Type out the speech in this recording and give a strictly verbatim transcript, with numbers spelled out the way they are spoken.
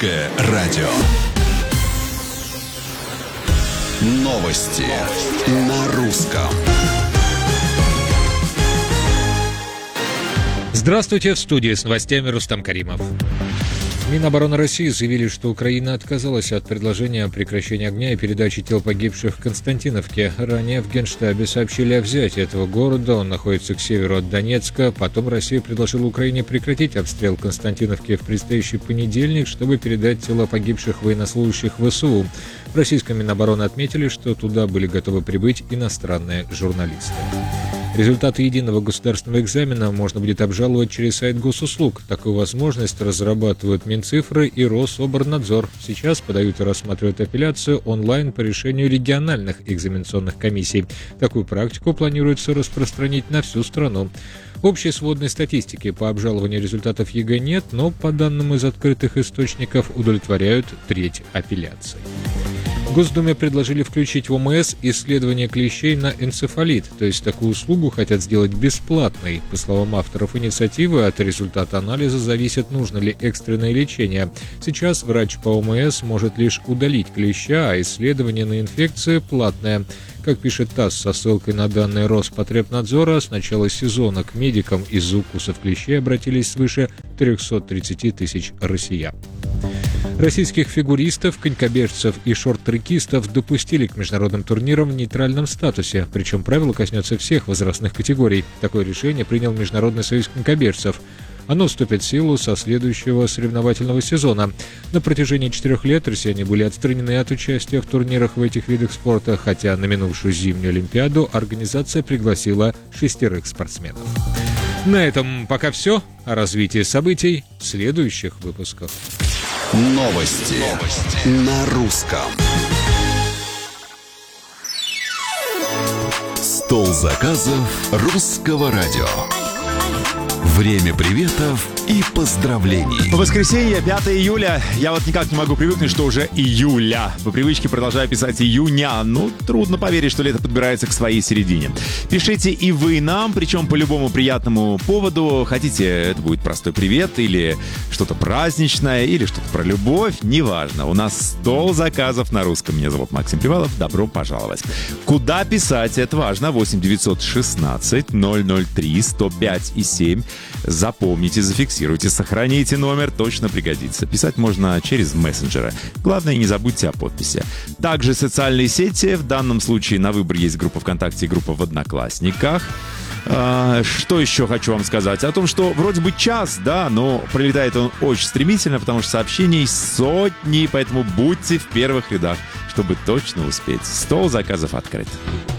Русское радио. Новости на русском. Здравствуйте, в студии с новостями Рустам Каримов. Минобороны России заявили, что Украина отказалась от предложения о прекращении огня и передаче тел погибших в Константиновке. Ранее в Генштабе сообщили о взятии этого города. Он находится к северу от Донецка. Потом Россия предложила Украине прекратить обстрел Константиновки в предстоящий понедельник, чтобы передать тела погибших военнослужащих ВСУ. В российском Минобороны отметили, что туда были готовы прибыть иностранные журналисты. Результаты единого государственного экзамена можно будет обжаловать через сайт госуслуг. Такую возможность разрабатывают Минцифры и Рособорнадзор. Сейчас подают и рассматривают апелляцию онлайн по решению региональных экзаменационных комиссий. Такую практику планируется распространить на всю страну. Общей сводной статистики по обжалованию результатов ЕГЭ нет, но по данным из открытых источников удовлетворяют треть апелляций. В Госдуме предложили включить в ОМС исследование клещей на энцефалит, то есть такую услугу хотят сделать бесплатной. По словам авторов инициативы, от результата анализа зависит, нужно ли экстренное лечение. Сейчас врач по ОМС может лишь удалить клеща, а исследование на инфекцию платное. Как пишет ТАСС со ссылкой на данные Роспотребнадзора, с начала сезона к медикам из-за укусов клещей обратились свыше триста тридцать тысяч россиян. Российских фигуристов, конькобежцев и шорт-трекистов допустили к международным турнирам в нейтральном статусе, причем правило коснется всех возрастных категорий. Такое решение принял Международный союз конькобежцев. Оно вступит в силу со следующего соревновательного сезона. На протяжении четырех лет россияне были отстранены от участия в турнирах в этих видах спорта, хотя на минувшую зимнюю Олимпиаду организация пригласила шестерых спортсменов. На этом пока все. О развитии событий в следующих выпусках. Новости, Новости. На русском. Стол заказов Русского радио. Время приветов и поздравлений. Воскресенье, пятое июля. Я вот никак не могу привыкнуть, что уже июля. По привычке продолжаю писать июня. Ну, трудно поверить, что лето подбирается к своей середине. Пишите и вы нам, причем по любому приятному поводу. Хотите, это будет простой привет, или что-то праздничное, или что-то про любовь. Неважно. У нас стол заказов на русском. Меня зовут Максим Привалов. Добро пожаловать. Куда писать? Это важно. восемь девятьсот шестнадцать ноль ноль три сто пять и семь. Запомните, зафиксируйте, сохраните номер, точно пригодится. Писать можно через мессенджеры. Главное, не забудьте о подписи. Также социальные сети. В данном случае на выбор есть группа ВКонтакте и группа в Одноклассниках. А, что еще хочу вам сказать? О том, что вроде бы час, да, но пролетает он очень стремительно, потому что сообщений сотни, поэтому будьте в первых рядах, чтобы точно успеть. Стол заказов открыт.